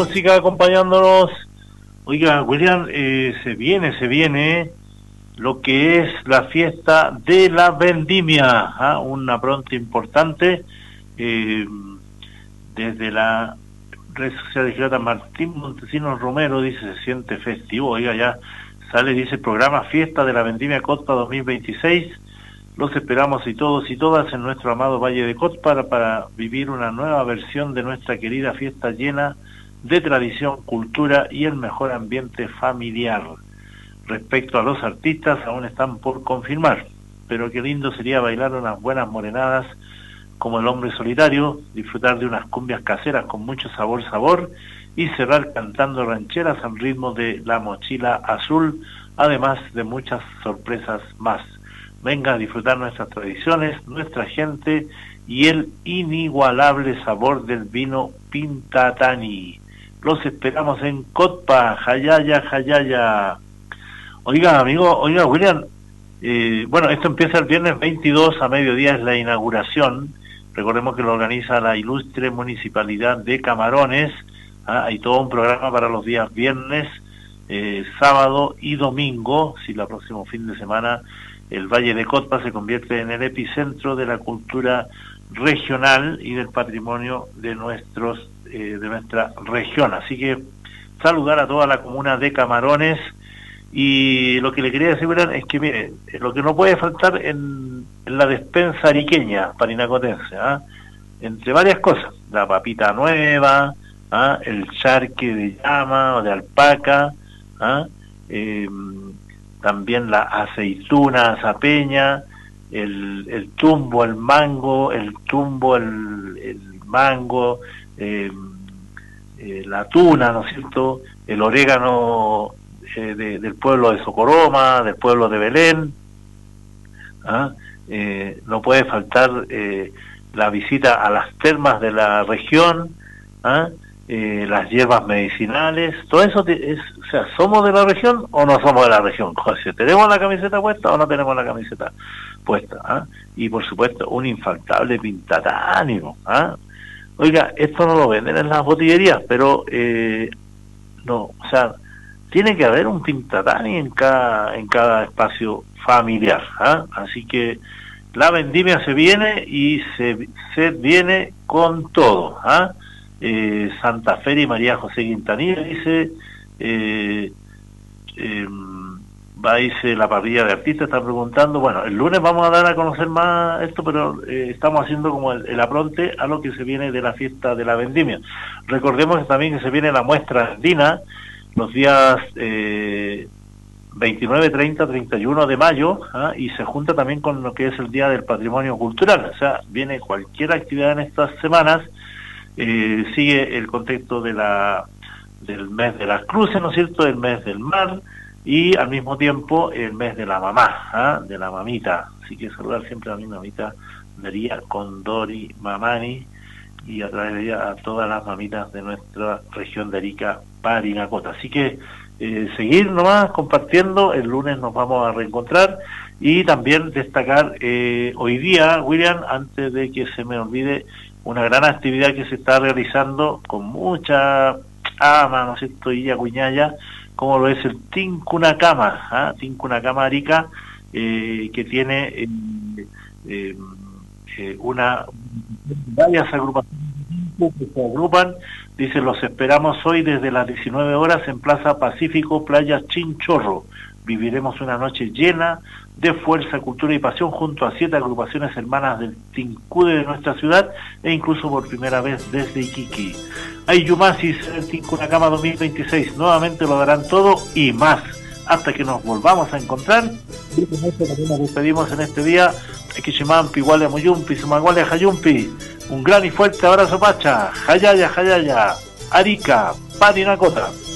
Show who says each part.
Speaker 1: Música acompañándonos. Oiga, William, se viene lo que es la fiesta de la vendimia, una pronta importante, desde la red social de Girata. Martín Montesinos Romero dice, se siente festivo. Oiga, ya sale, dice, programa Fiesta de la Vendimia Cotpa 2026. Los esperamos y todos y todas en nuestro amado Valle de Cotpa para vivir una nueva versión de nuestra querida fiesta llena de tradición, cultura y el mejor ambiente familiar. Respecto a los artistas, aún están por confirmar, pero qué lindo sería bailar unas buenas morenadas como El Hombre Solitario, disfrutar de unas cumbias caseras con mucho sabor y cerrar cantando rancheras al ritmo de La Mochila Azul, además de muchas sorpresas más. Venga a disfrutar nuestras tradiciones, nuestra gente y el inigualable sabor del vino Pintatani. Los esperamos en Cotpa, Jayaya, Jayaya. Oiga, William, bueno, esto empieza el viernes 22 a mediodía, es la inauguración. Recordemos que lo organiza la ilustre Municipalidad de Camarones. Hay todo un programa para los días viernes, sábado y domingo, si el próximo fin de semana el Valle de Cotpa se convierte en el epicentro de la cultura regional y del patrimonio de nuestra región. Así que saludar a toda la comuna de Camarones. Y lo que le quería decir, es que mire, lo que no puede faltar en la despensa ariqueña parinacotense, entre varias cosas, la papita nueva, el charque de llama o de alpaca, también la aceituna azapeña, el tumbo, el mango, el mango, la tuna, ¿no es cierto?, el orégano del pueblo de Socoroma, del pueblo de Belén. No puede faltar la visita a las termas de la región, las hierbas medicinales, todo eso o sea, ¿somos de la región o no somos de la región? ¿Tenemos la camiseta puesta o no tenemos la camiseta puesta? Y por supuesto, un infaltable Pintatánimo. Oiga, esto no lo venden en las botillerías, pero no, o sea, tiene que haber un Pintatani en cada espacio familiar. Así que la vendimia se viene y se viene con todo. Santa Fe y María José Quintanilla dice, dice la parrilla de artistas, está preguntando. Bueno, el lunes vamos a dar a conocer más esto, pero estamos haciendo como el apronte a lo que se viene de la fiesta de la vendimia. Recordemos que también que se viene la muestra andina los días 29, 30, 31 de mayo, y se junta también con lo que es el Día del Patrimonio Cultural. O sea, viene cualquier actividad en estas semanas. Sigue el contexto del mes de las cruces, ¿no es cierto?, el mes del mar, y al mismo tiempo el mes de la mamá, de la mamita. Así que saludar siempre a mi mamita María Condori Mamani, y a través de ella a todas las mamitas de nuestra región de Arica, Parinacota. Así que seguir nomás compartiendo. El lunes nos vamos a reencontrar, y también destacar hoy día, William, antes de que se me olvide, una gran actividad que se está realizando con mucha ama, ¿no es cierto?, y acuñaya, como lo es el Tincunacama, Tincunacama Arica, que tiene varias agrupaciones que se agrupan. Dice, los esperamos hoy desde las 19 horas en Plaza Pacífico, Playa Chinchorro. Viviremos una noche llena de fuerza, cultura y pasión junto a 7 agrupaciones hermanas del Tincude de nuestra ciudad, e incluso por primera vez desde Iquique. Ayumasis, el Tincunacama 2026, nuevamente lo darán todo y más, hasta que nos volvamos a encontrar. Y con esto también nos despedimos en este día. Equichimampi, igual a Muyumpi, Sumaguale a Jayumpi. Un gran y fuerte abrazo, Pacha. Jayaya, Jayaya, Arica, Parinacota.